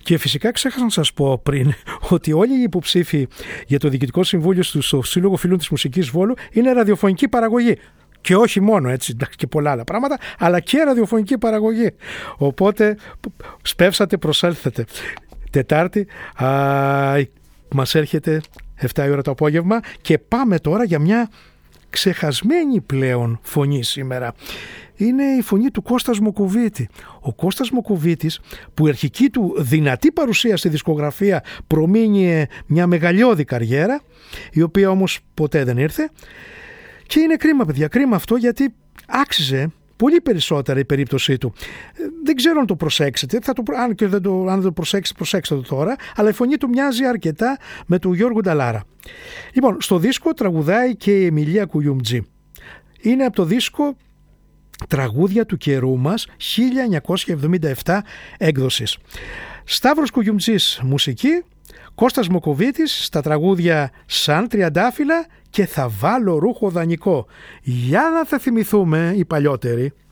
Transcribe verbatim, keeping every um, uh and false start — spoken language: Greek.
Και φυσικά ξέχασα να σας πω πριν ότι όλοι οι υποψήφοι για το Διοικητικό Συμβούλιο στο Σύλλογο Φίλων της Μουσικής Βόλου είναι ραδιοφωνική παραγωγή. Και όχι μόνο, έτσι, και πολλά άλλα πράγματα, αλλά και ραδιοφωνική παραγωγή. Οπότε σπεύσατε, προσέλθετε. Τετάρτη α, μας έρχεται εφτά η ώρα το απόγευμα και πάμε τώρα για μια ξεχασμένη πλέον φωνή σήμερα. Είναι η φωνή του Κώστα Μοκοβίτη. Ο Κώστας Μοκοβίτης, που η αρχική του δυνατή παρουσία στη δισκογραφία προμείνει μια μεγαλειώδη καριέρα, η οποία όμως ποτέ δεν ήρθε. Και είναι κρίμα, παιδιά, κρίμα αυτό, γιατί άξιζε πολύ περισσότερα η περίπτωσή του. Δεν ξέρω αν το προσέξετε, θα το, αν και δεν το, αν δεν το προσέξετε, προσέξτε το τώρα, αλλά η φωνή του μοιάζει αρκετά με του Γιώργου Νταλάρα. Λοιπόν, στο δίσκο τραγουδάει και η Εμιλία Κουγιούμτζη. Είναι από το δίσκο «Τραγούδια του καιρού μας» χίλια εννιακόσια εβδομήντα επτά έκδοσης. Σταύρος Κουγιούμτζης μουσική, Κώστας Μοκοβίτης στα τραγούδια «Σαν τριαντάφυλλα» και «Θα βάλω ρούχο δανεικό». Για να θα θυμηθούμε οι παλιότεροι.